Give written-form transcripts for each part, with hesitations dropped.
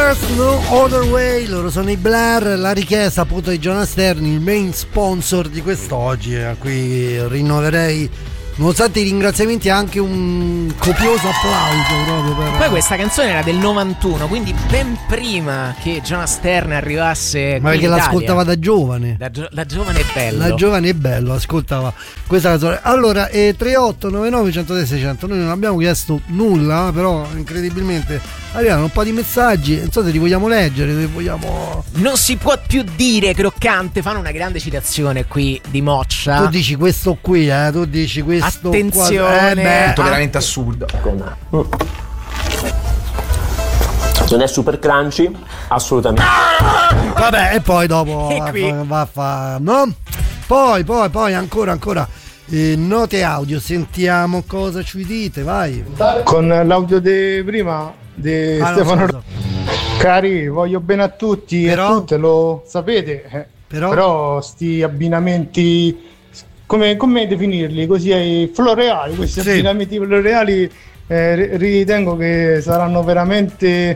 There's No Other Way, loro sono i Blair, la richiesta appunto di Jonas Stern, il main sponsor di quest'oggi, a cui rinnoverei, nonostante i ringraziamenti, anche un copioso applauso proprio per... Poi questa canzone era del 91, quindi ben prima che Jonas Stern arrivasse. Ma perché l'ascoltava da giovane. Da giovane è bello. Da giovane è bello, ascoltava questa canzone. Allora, 3899 106 600, noi non abbiamo chiesto nulla, però incredibilmente arrivano un po' di messaggi, non so se li vogliamo leggere, se vogliamo... Non si può più dire croccante, fanno una grande citazione qui di Moccia. Tu dici questo qui, tu dici questo. Attenzione, tutto veramente assurdo. Non è super crunchy, assolutamente. Vabbè, e poi dopo no? Poi ancora note audio, sentiamo cosa ci dite, vai. Con l'audio di prima di Stefano. No. Cari, voglio bene a tutti e a tutte, lo sapete. Però sti abbinamenti, come definirli? Così floreali, questi abbinamenti floreali ritengo che saranno veramente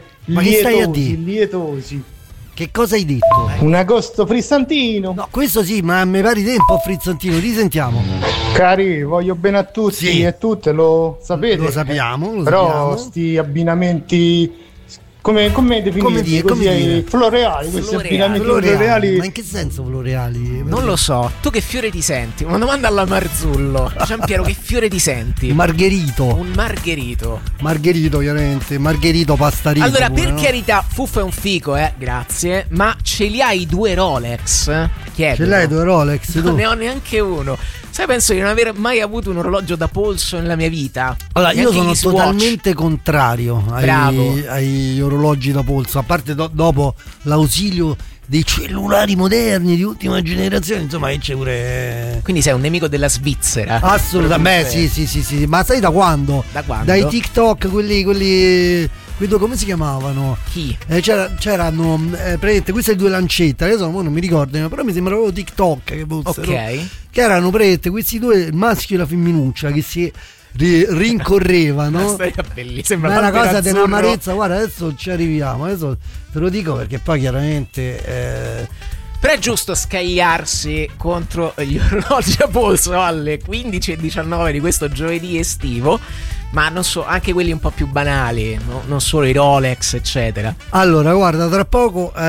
lietosi. Che cosa hai detto? Un agosto frizzantino. No, questo sì, ma mi pare te un po' frizzantino, risentiamo. Cari, voglio bene a tutti e tutte, lo sapete. Lo sappiamo. Però sti abbinamenti, come definirli? Così floreali, questi abbinamenti floreali. Ma in che senso floreali? Non lo so, tu che fiore ti senti? Una domanda alla Marzullo. Giampiero, che fiore ti senti? Margherito. Un margherito. Margherito, chiaramente. Margherito pastarito. Allora, pure, per carità, Fuffo è un fico, grazie. Ma ce li hai 2 Rolex? Chiedo. Ce l'hai 2 Rolex? Non ne ho neanche uno. Sai, penso di non aver mai avuto un orologio da polso nella mia vita. Allora, io sono Swatch. totalmente contrario agli orologi da polso, a parte dopo l'ausilio dei cellulari moderni di ultima generazione, insomma, che c'è pure. Quindi sei un nemico della Svizzera. Assolutamente, sì. Ma sai da quando? Da quando? Dai TikTok, quelli come si chiamavano? Chi? C'erano praticamente queste 2 lancette, adesso non mi ricordo, però mi sembra proprio TikTok che fossero, ok, che erano praticamente questi 2, il maschio e la femminuccia, che si rincorrevano. Una storia bellissima. Ma è una cosa di un'amarezza, guarda, adesso ci arriviamo, adesso te lo dico perché poi chiaramente però è giusto scagliarsi contro gli orologi a polso alle 15:19 di questo giovedì estivo, ma non so, anche quelli un po' più banali, no? Non solo i Rolex eccetera. Allora guarda, tra poco no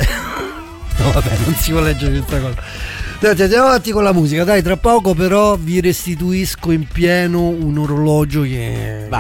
vabbè, non si può leggere questa cosa. Dai, andiamo avanti con la musica, dai, tra poco però vi restituisco in pieno un orologio che